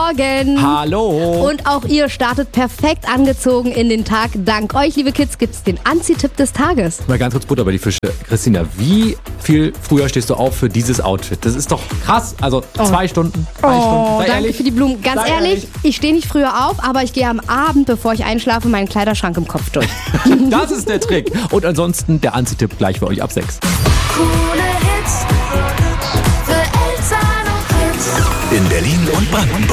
Morgen. Hallo. Und auch ihr startet perfekt angezogen in den Tag. Dank euch, liebe Kids, gibt es den Anziehtipp des Tages. Mal ganz kurz Butter bei die Fische. Christina, wie viel früher stehst du auf für dieses Outfit? Das ist doch krass. Also 2 Stunden, 3 Stunden. Sei Danke ehrlich. für die Blumen. Ganz Sei ehrlich, ich stehe nicht früher auf, aber ich gehe am Abend, bevor ich einschlafe, meinen Kleiderschrank im Kopf durch. Das ist der Trick. Und ansonsten der Anziehtipp gleich für euch ab 6. Coole Hits für Eltern und Kids. In Berlin und Brandenburg.